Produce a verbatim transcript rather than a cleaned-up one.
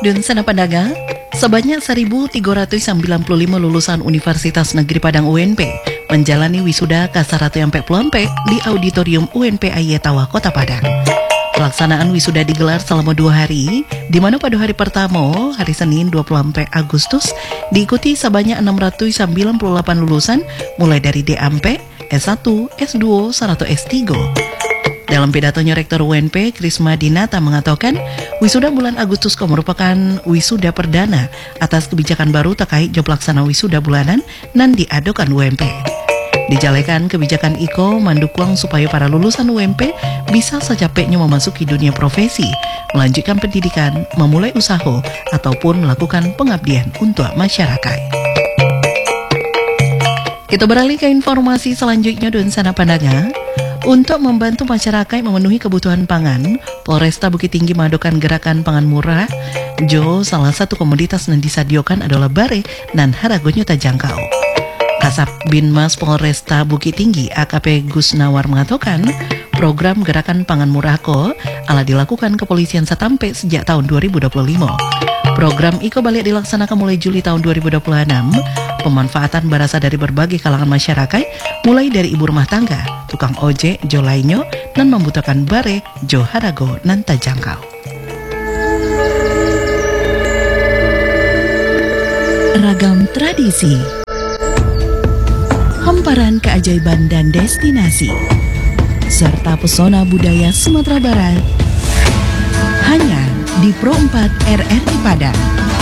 Dan sana Pandaga, sebanyak seribu tiga ratus sembilan puluh lima lulusan Universitas Negeri Padang U N P menjalani wisuda Kasaratu Empek Pelompek di Auditorium U N P Ayetawa, Kota Padang. Pelaksanaan wisuda digelar selama dua hari, di mana pada hari pertama, hari Senin dua puluh empat Agustus, diikuti sebanyak enam ratus sembilan puluh delapan lulusan mulai dari D A M P, S satu, S dua, serta S tiga. Dalam pidatonya Rektor U N P, Krisma Dinata mengatakan, wisuda bulan Agustus merupakan wisuda perdana atas kebijakan baru terkait job laksana wisuda bulanan dan diadakan U N P. Dijalekan kebijakan I K O mendukung supaya para lulusan U N P bisa secapeknya memasuki dunia profesi, melanjutkan pendidikan, memulai usaha, ataupun melakukan pengabdian untuk masyarakat. Kita beralih ke informasi selanjutnya dan sana Pandaga. Untuk membantu masyarakat memenuhi kebutuhan pangan, Polresta Bukit Tinggi mengadakan gerakan pangan murah. Jo, salah satu komoditas yang disediakan adalah bare dan harganya terjangkau. Kasab Binmas Polresta Bukit Tinggi A K P Gus Nawar mengatakan, program gerakan pangan murah ko ala dilakukan kepolisian Satampe sejak tahun dua ribu dua puluh lima. Program I K O balik dilaksanakan mulai Juli tahun dua ribu dua puluh enam. Pemanfaatan berasal dari berbagai kalangan masyarakat, mulai dari ibu rumah tangga, tukang ojek, jo lainnya, dan membutuhkan bare, jo harago, dan terjangkau. Ragam tradisi, hamparan keajaiban dan destinasi, serta pesona budaya Sumatera Barat, hanya di Pro empat R R I Padang.